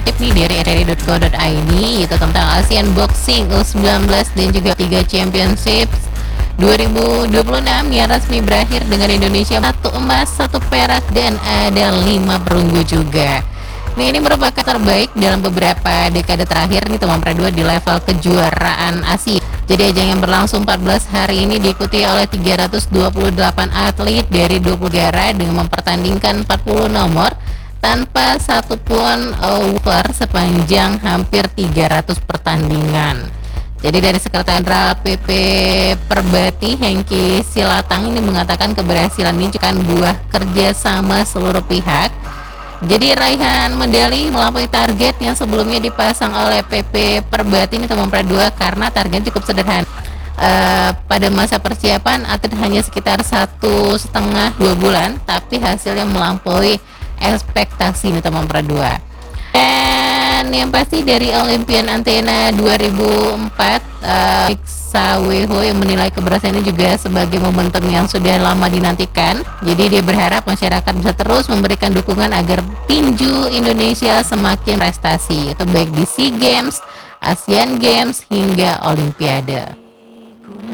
nih dari rri.co.id itu tentang Asian Boxing U19 dan juga 3 Championship 2026 yang resmi berakhir dengan Indonesia 1 emas, 1 perak, dan ada 5 perunggu juga. Nah, ini merupakan terbaik dalam beberapa dekade terakhir nih teman-teman 2 di level kejuaraan Asia. Jadi ajang yang berlangsung 14 hari ini diikuti oleh 328 atlet dari 20 negara dengan mempertandingkan 40 nomor tanpa satupun over sepanjang hampir 300 pertandingan. Jadi dari Sekretaris Jenderal PP Perbati Hengki Silatang ini mengatakan keberhasilan ini bukan buah kerja sama seluruh pihak. Jadi raihan medali melampaui target yang sebelumnya dipasang oleh PP Perbati ini teman-teman 2 karena target cukup sederhana. Pada masa persiapan atlet hanya sekitar 1,5-2 bulan, tapi hasilnya melampaui ekspektasi nih teman-teman 2. Dan yang pasti dari Olimpian Athena 2004, Saweho yang menilai keberhasilan ini juga sebagai momentum yang sudah lama dinantikan. Jadi dia berharap masyarakat bisa terus memberikan dukungan agar tinju Indonesia semakin prestasi, itu baik di SEA Games, Asian Games hingga Olimpiade.